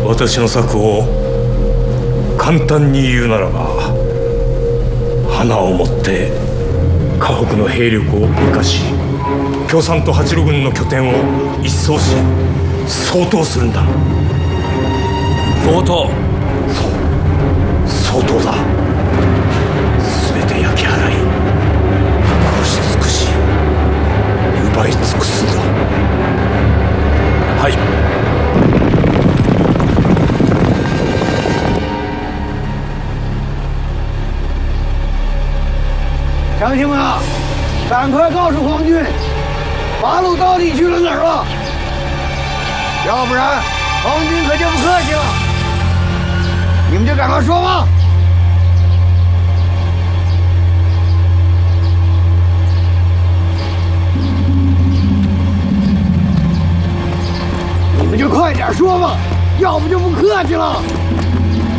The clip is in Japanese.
私の策を簡単に言うならば、花を持って河北の兵力を生かし、共産党八路軍の拠点を一掃し、掃討するんだ。 掃討。 そう、掃討だ。全て焼き払い、殺し尽くし、奪い尽くすんだ。 はい。 乡亲们啊，赶快告诉皇军，八路到底去了哪儿了？要不然皇军可就不客气了。你们就赶快说吧。你们就快点说吧，要不就不客气了。